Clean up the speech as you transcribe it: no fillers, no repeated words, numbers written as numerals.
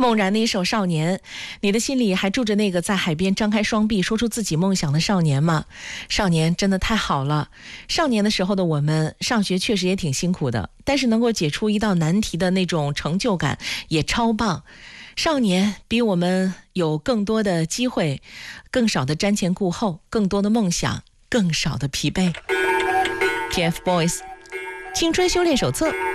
梦然的一首《少年》，你的心里还住着那个在海边张开双臂说出自己梦想的少年吗？少年真的太好了。少年的时候的我们上学确实也挺辛苦的，但是能够解出一道难题的那种成就感也超棒。少年比我们有更多的机会，更少的瞻前顾后，更多的梦想，更少的疲惫。TFBOYS 青春修炼手册。